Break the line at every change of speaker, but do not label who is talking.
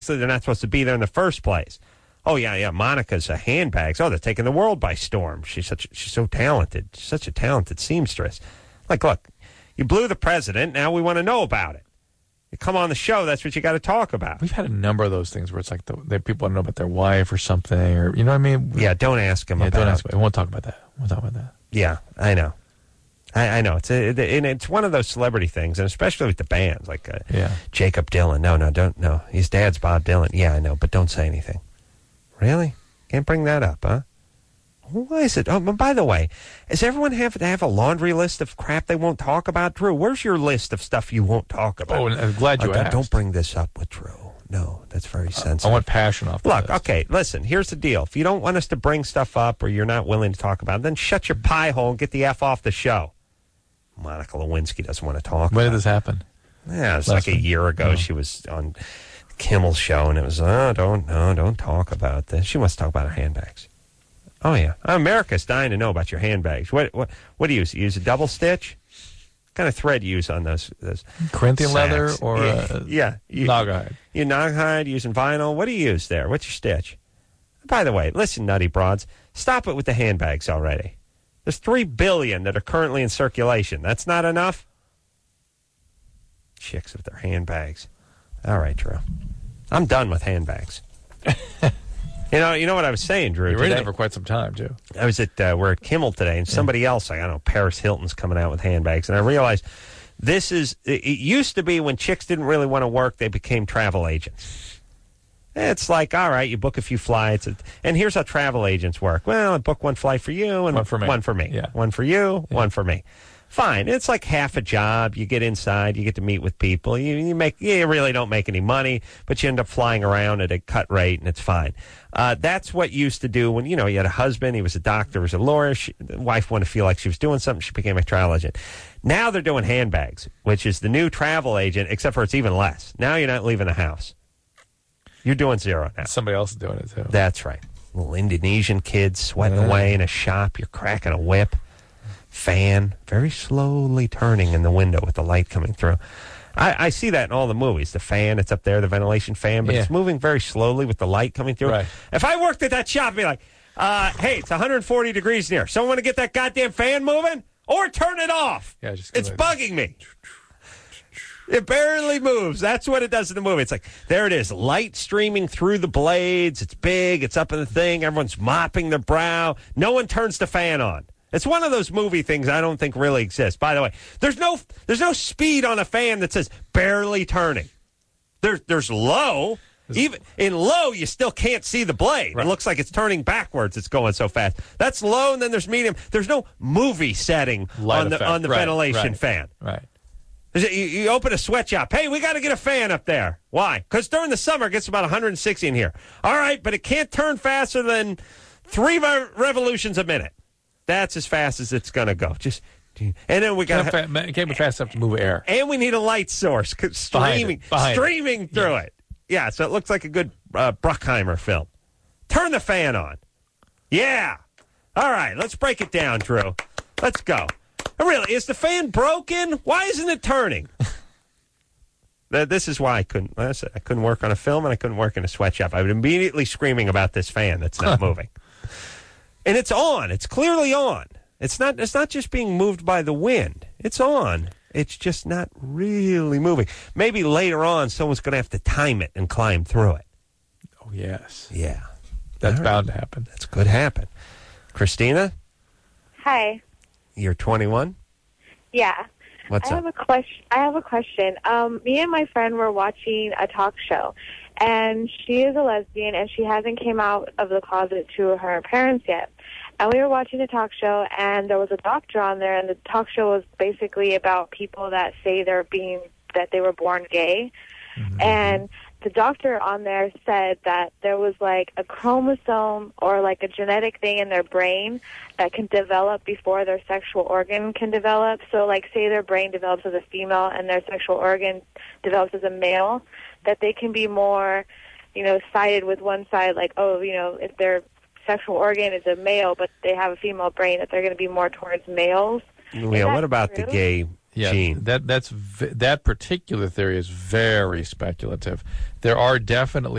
So they're not supposed to be there in the first place. Oh, yeah, Monica's handbags. Oh, they're taking the world by storm. She's so talented. She's such a talented seamstress. Like, look, you blew the president. Now we want to know about it. You come on the show, that's what you got to talk about.
We've had a number of those things where it's like the people want to know about their wife or something, or you know what I mean?
Yeah, don't ask them about it.
Don't ask about it. We won't talk about that.
Yeah, I know. I know. It's one of those celebrity things, and especially with the bands, like Jacob Dylan. No. His dad's Bob Dylan. Yeah, I know, but don't say anything. Really? Can't bring that up, huh? Why is it? Oh, by the way, does everyone have to have a laundry list of crap they won't talk about? Drew, where's your list of stuff you won't talk about?
Oh, I'm glad you asked.
Don't bring this up with Drew. No, that's very sensitive.
I want passion off the
Look,
list.
okay, listen, here's the deal. If you don't want us to bring stuff up or you're not willing to talk about it, then shut your pie hole and get the F off the show. Monica Lewinsky doesn't want to talk
When
about
did this happen?
Yeah, it was like a year ago. She was on Kimmel's show, and it was, don't talk about this. She wants to talk about her handbags. Oh, yeah. America's dying to know about your handbags. What do you use? You use a double stitch? What kind of thread do you use on those
Corinthian
sacks?
leather or
Naugahyde? You Naugahyde, using vinyl? What do you use there? What's your stitch? By the way, listen, nutty broads, stop it with the handbags already. There's 3 billion that are currently in circulation. That's not enough? Chicks with their handbags. All right, Drew. I'm done with handbags. You know what I was saying, Drew?
You were in there for quite some time, too.
I was we're at Kimmel today, and somebody else, I don't know, Paris Hilton's coming out with handbags, and I realized it used to be when chicks didn't really want to work, they became travel agents. It's like, all right, you book a few flights, and here's how travel agents work. Well, I book one flight for you and one for me.
Yeah.
One for you, one for me. Fine. It's like half a job. You get inside, you get to meet with people. You really don't make any money, but you end up flying around at a cut rate, and it's fine. That's what you used to do when, you had a husband, he was a doctor, he was a lawyer. The wife wanted to feel like she was doing something, she became a travel agent. Now they're doing handbags, which is the new travel agent, except for it's even less. Now you're not leaving the house. You're doing zero now.
Somebody else is doing it, too.
That's right. Little Indonesian kids sweating away in a shop. You're cracking a whip. Fan very slowly turning in the window with the light coming through. I see that in all the movies. The fan, it's up there, the ventilation fan, but it's moving very slowly with the light coming through.
Right.
If I worked at that shop, I'd be like, hey, it's 140 degrees in here. Someone want to get that goddamn fan moving? Or turn it off.
Yeah, it's
bugging me. It barely moves. That's what it does in the movie. It's like, there it is, light streaming through the blades. It's big. It's up in the thing. Everyone's mopping their brow. No one turns the fan on. It's one of those movie things I don't think really exists. By the way, there's no speed on a fan that says barely turning. There's low. Even in low, you still can't see the blade. Right. It looks like it's turning backwards. It's going so fast. That's low, and then there's medium. There's no movie setting on the ventilation fan.
Right.
You open a sweatshop. Hey, we got to get a fan up there. Why? Because during the summer, it gets about 160 in here. All right, but it can't turn faster than 3 revolutions a minute. That's as fast as it's going to go. And then we got
it can't be fast enough to move air.
And we need a light source streaming through it. Yeah, so it looks like a good Bruckheimer film. Turn the fan on. Yeah. All right, let's break it down, Drew. Let's go. Really, is the fan broken? Why isn't it turning? This is why I couldn't work on a film and I couldn't work in a sweatshop. I was immediately screaming about this fan that's not moving. And it's on. It's clearly on. It's not just being moved by the wind. It's on. It's just not really moving. Maybe later on someone's going to have to time it and climb through it.
Oh, yes.
Yeah.
That's bound to happen.
That could happen. Christina?
Hi.
You're 21?
Yeah.
What's up?
I have a question. Me and my friend were watching a talk show, and she is a lesbian, and she hasn't came out of the closet to her parents yet. And we were watching the talk show, and there was a doctor on there, and the talk show was basically about people that say that they were born gay. Mm-hmm. And the doctor on there said that there was like a chromosome or like a genetic thing in their brain that can develop before their sexual organ can develop. So like say their brain develops as a female and their sexual organ develops as a male, that they can be more, sided with one side, like, if their sexual organ is a male but they have a female brain, that they're going to be more towards males.
Yeah, what about the gay gene?
That particular theory is very speculative. There are definitely